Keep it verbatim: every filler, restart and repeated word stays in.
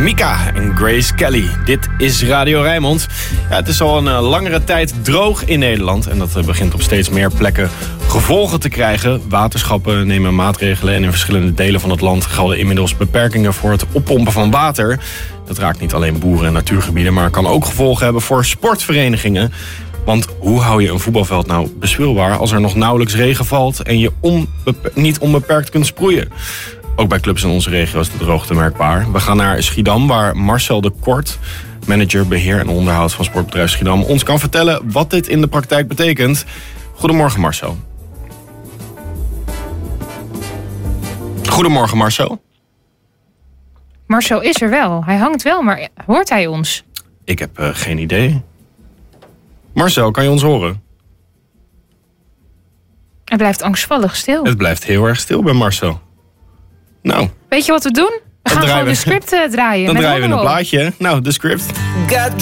Mika en Grace Kelly. Dit is Radio Rijnmond. Ja, het is al een uh, langere tijd droog in Nederland. En dat uh, begint op steeds meer plekken gevolgen te krijgen. Waterschappen nemen maatregelen. En in verschillende delen van het land gelden inmiddels beperkingen voor het oppompen van water. Dat raakt niet alleen boeren en natuurgebieden, maar kan ook gevolgen hebben voor sportverenigingen. Want hoe hou je een voetbalveld nou bespeelbaar als er nog nauwelijks regen valt en je onbeper- niet onbeperkt kunt sproeien? Ook bij clubs in onze regio is de droogte merkbaar. We gaan naar Schiedam, waar Marcel de Kort, manager beheer en onderhoud van sportbedrijf Schiedam, ons kan vertellen wat dit in de praktijk betekent. Goedemorgen Marcel. Goedemorgen Marcel. Marcel is er wel. Hij hangt wel, maar hoort hij ons? Ik heb uh, geen idee. Marcel, kan je ons horen? Het blijft angstvallig stil. Het blijft heel erg stil bij Marcel. Nou. Weet je wat we doen? We gaan gewoon de script uh, draaien. Dan met draaien we een Homo. plaatje. Nou, de script. Got